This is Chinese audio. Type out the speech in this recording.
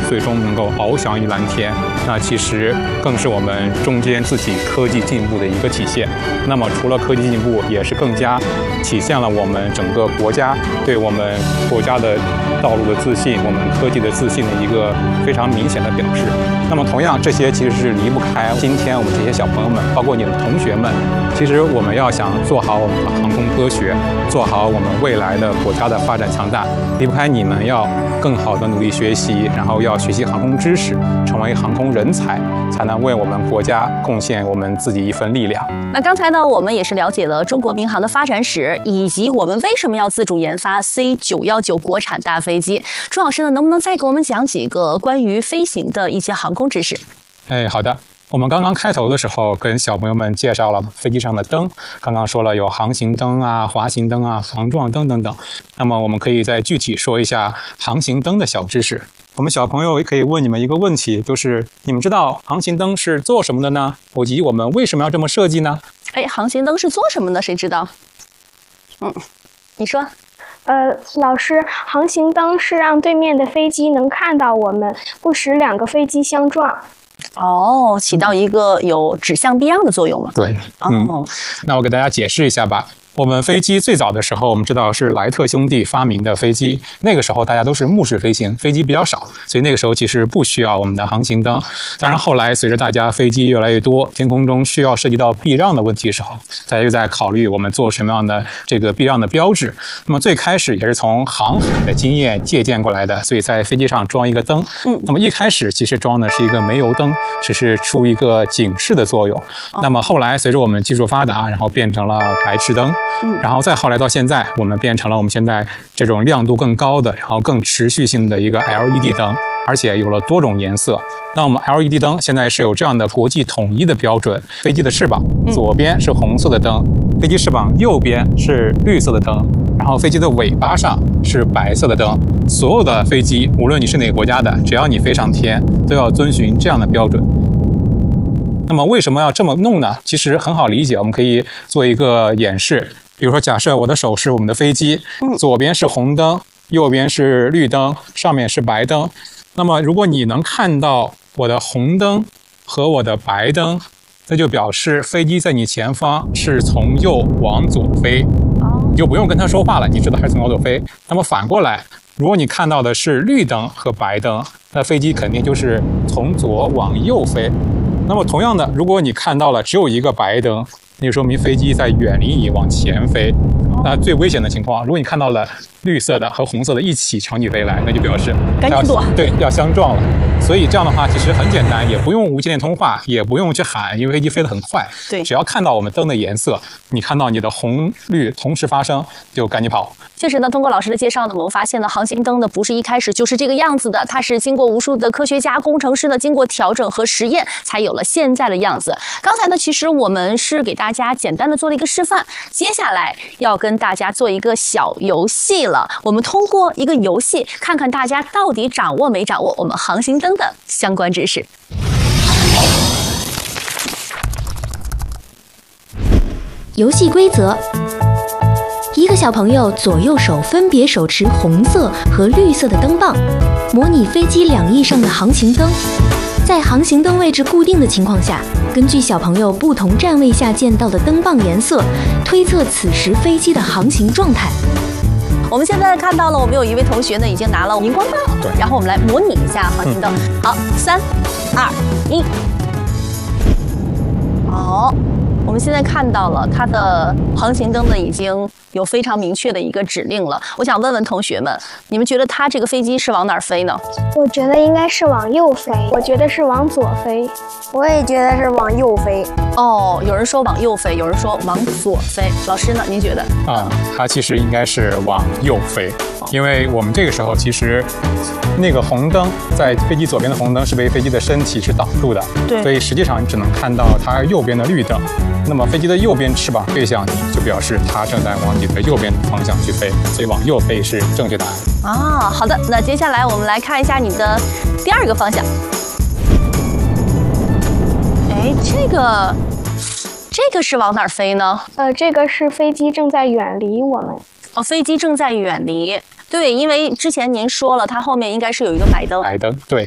最终能够翱翔于蓝天，那其实更是我们中间自己科技进步的一个体现。那么除了科技进步，也是更加体现了我们整个国家对我们国家的道路的自信，我们科技的自信的一个非常明显的表示。那么同样，这些其实是离不开今天我们这些小朋友们，包括你的同学们。其实我们要想做好我们的航空科学，做好我们未来的国家的发展强大，离不开你们要更好的努力学习，然后要学习航空知识，成为航空人才，才能为我们国家贡献我们自己一份力量。 那刚才呢，我们也是了解了中国民航的发展史，以及我们为什么要自主研发 C919国产大飞机。朱老师呢，能不能再给我们讲几个关于飞行的一些航空知识？ 好的。我们刚刚开头的时候跟小朋友们介绍了飞机上的灯，刚刚说了有航行灯啊、滑行灯啊、防撞灯等等。那么我们可以再具体说一下航行灯的小知识。我们小朋友也可以问你们一个问题，就是你们知道航行灯是做什么的呢？以及我们为什么要这么设计呢？ 航行灯是做什么的？谁知道？你说。 老师，航行灯是让对面的飞机能看到我们，不使两个飞机相撞。 起到一个有指向避让的作用了。 对，那我给大家解释一下吧。我们飞机最早的时候，我们知道是莱特兄弟发明的飞机。那个时候大家都是目视飞行，飞机比较少，所以那个时候其实不需要我们的航行灯。当然后来随着大家飞机越来越多，天空中需要涉及到避让的问题的时候，大家又在考虑我们做什么样的这个避让的标志。那么最开始也是从航海的经验借鉴过来的，所以在飞机上装一个灯。那么一开始其实装的是一个煤油灯，只是出一个警示的作用。那么后来随着我们技术发达，然后变成了白炽灯。然后再后来到现在，我们变成了我们现在这种亮度更高的，然后更持续性的一个 LED 灯，而且有了多种颜色。那我们 LED 灯现在是有这样的国际统一的标准：飞机的翅膀左边是红色的灯，飞机翅膀右边是绿色的灯，然后飞机的尾巴上是白色的灯。所有的飞机，无论你是哪个国家的，只要你飞上天，都要遵循这样的标准。那么为什么要这么弄呢？其实很好理解，我们可以做一个演示。比如说，假设我的手是我们的飞机，左边是红灯，右边是绿灯，上面是白灯。那么如果你能看到我的红灯和我的白灯，那就表示飞机在你前方是从右往左飞，你就不用跟他说话了，你知道它是从右左飞。那么反过来，如果你看到的是绿灯和白灯，那飞机肯定就是从左往右飞。那么同样的，如果你看到了只有一个白灯，那就说明飞机在远离你往前飞。那最危险的情况，如果你看到了绿色的和红色的一起朝你飞来，那就表示赶紧躲， 对，要相撞了。所以这样的话其实很简单，也不用无线电通话，也不用去喊，因为飞机飞得很快。 对， 只要看到我们灯的颜色，你看到你的红绿同时发生，就赶紧跑。 确实呢，通过老师的介绍呢，我们发现呢，航行灯呢不是一开始就是这个样子的，它是经过无数的科学家、工程师呢经过调整和实验，才有了现在的样子。刚才呢，其实我们是给大家简单的做了一个示范，接下来要跟大家做一个小游戏了。我们通过一个游戏，看看大家到底掌握没掌握我们航行灯的相关知识。 游戏规则：一个小朋友左右手分别手持红色和绿色的灯棒，模拟飞机两翼上的航行灯。在航行灯位置固定的情况下，根据小朋友不同站位下见到的灯棒颜色，推测此时飞机的航行状态。 我们现在看到了，我们有一位同学呢已经拿了荧光棒， 对， 然后我们来模拟一下航行灯。好，3、2、1。好，我们现在看到了它的航行灯呢已经有非常明确的一个指令了。我想问问同学们，你们觉得它这个飞机是往哪儿飞呢？ 我觉得应该是往右飞，我觉得是往左飞， 我也觉得是往右飞。 有人说往右飞，有人说往左飞。老师呢？您觉得？ 它其实应该是往右飞，因为我们这个时候其实那个红灯在飞机左边的红灯是被飞机的身体是挡住的， 对， 所以实际上你只能看到它右边的绿灯。那么飞机的右边翅膀对向你，就表示它正在往你的右边方向去飞，所以往右飞是正确答案。 好的，那接下来我们来看一下你的第二个方向。这个是往哪儿飞呢？ 这个是飞机正在远离我们。 飞机正在远离。对，因为之前您说了，它后面应该是有一个白灯。 白灯，对。